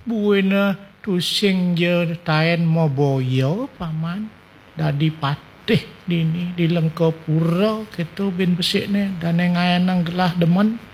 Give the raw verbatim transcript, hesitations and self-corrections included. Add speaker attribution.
Speaker 1: buena tusing je taen mo boyo paman. Dadi patih dini di Lengkapura gitu bin besik ni dan yang nang gelah demen.